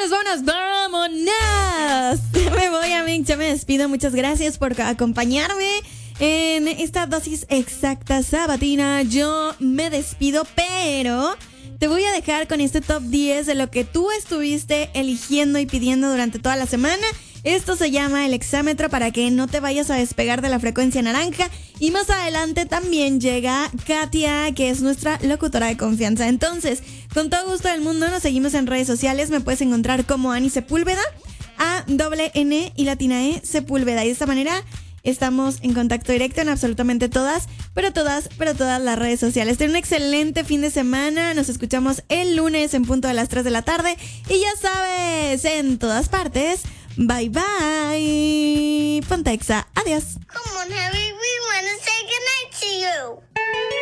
¡Vámonos! Me voy, amigo. Ya me despido. Muchas gracias por acompañarme en esta dosis exacta sabatina. Yo me despido, pero te voy a dejar con este top 10 de lo que tú estuviste eligiendo y pidiendo durante toda la semana. Esto se llama el exámetro para que no te vayas a despegar de la frecuencia naranja. Y más adelante también llega Katia, que es nuestra locutora de confianza. Entonces, con todo gusto del mundo, nos seguimos en redes sociales. Me puedes encontrar como Ani Sepúlveda, A-N y latina E Sepúlveda. Y de esta manera estamos en contacto directo en absolutamente todas las redes sociales. Ten un excelente fin de semana. Nos escuchamos el lunes en punto de las 3 de la tarde. Y ya sabes, en todas partes. Bye bye. Pontexa. Adiós. Come on, Harry. We want to say goodnight to you.